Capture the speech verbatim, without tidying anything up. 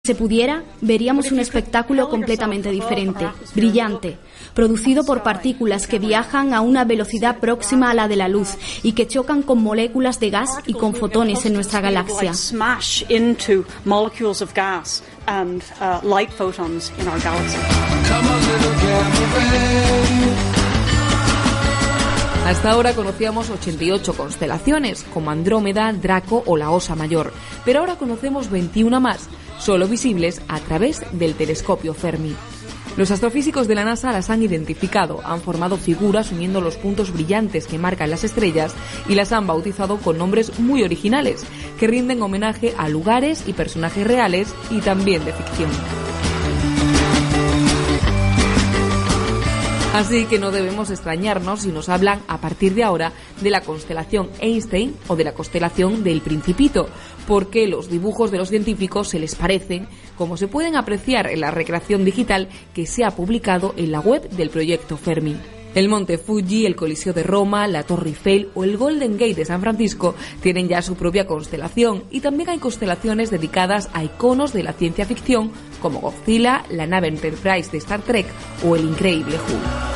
Si se pudiera, veríamos un espectáculo completamente diferente, brillante, producido por partículas que viajan a una velocidad próxima a la de la luz y que chocan con moléculas de gas y con fotones en nuestra galaxia. Hasta ahora conocíamos ochenta y ocho constelaciones, como Andrómeda, Draco o la Osa Mayor, pero ahora conocemos veintiuna más, solo visibles a través del telescopio Fermi. Los astrofísicos de la NASA las han identificado, han formado figuras uniendo los puntos brillantes que marcan las estrellas y las han bautizado con nombres muy originales, que rinden homenaje a lugares y personajes reales y también de ficción. Así que no debemos extrañarnos si nos hablan a partir de ahora de la constelación Einstein o de la constelación del Principito, porque los dibujos de los científicos se les parecen, como se pueden apreciar en la recreación digital que se ha publicado en la web del proyecto Fermi. El Monte Fuji, el Coliseo de Roma, la Torre Eiffel o el Golden Gate de San Francisco tienen ya su propia constelación, y también hay constelaciones dedicadas a iconos de la ciencia ficción como Godzilla, la nave Enterprise de Star Trek o el increíble Hulk.